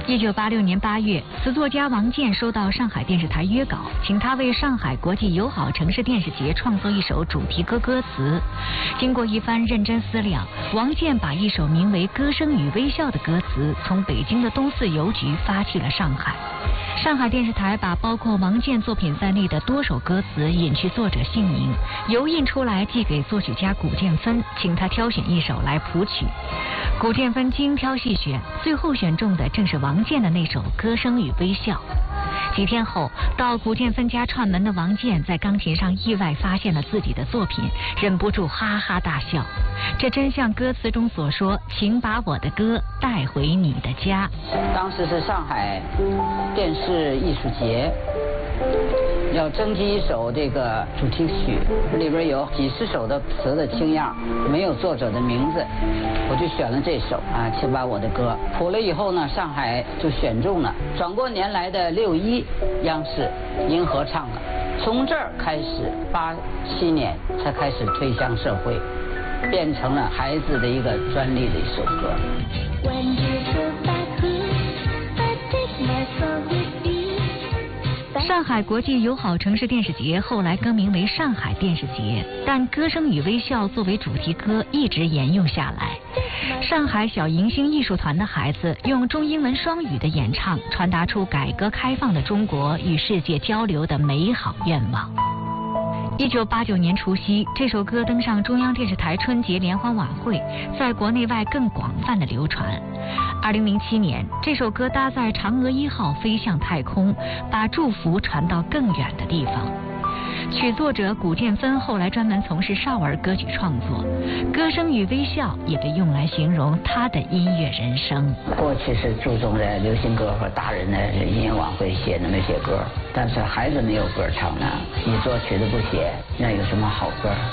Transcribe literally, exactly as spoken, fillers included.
一九八六年八月，词作家王健收到上海电视台约稿，请他为上海国际友好城市电视节创作一首主题歌歌词。经过一番认真思量，王健把一首名为《歌声与微笑》的歌词从北京的东四邮局发去了上海。上海电视台把包括王健作品在内的多首歌词隐去作者姓名，油印出来寄给作曲家古建芬，请他挑选一首来谱曲。古建芬精挑细选，最后选中的正是王健的那首《歌声与微笑》。几天后，到古建芬家串门的王健在钢琴上意外发现了自己的作品，忍不住哈哈大笑。这真像歌词中所说：“请把我的歌带回你的家。” 当时是上海电视艺术节，要征集一首这个主题曲，里边有几十首的词的清样，没有作者的名字，我就选了这首啊，请把我的歌谱了以后呢，上海就选中了。转过年来的六一，央视银河唱了，从这儿开始，八七年才开始推向社会，变成了孩子的一个专利的一首歌。 上海国际友好城市电视节后来更名为上海电视节，但《歌声与微笑》作为主题歌一直沿用下来。上海小迎星艺术团的孩子用中英文双语的演唱，传达出改革开放的中国与世界交流的美好愿望。一九八九年除夕，这首歌登上中央电视台春节联欢晚会，在国内外更广泛的流传。二零零七年，这首歌搭载嫦娥一号飞向太空，把祝福传到更远的地方。曲作者古建芬后来专门从事少儿歌曲创作，《歌声与微笑》也被用来形容他的音乐人生。 过去是注重在流行歌和大人的音乐晚会写的那些歌，但是孩子没有歌唱呢，你作曲的不写，那有什么好歌？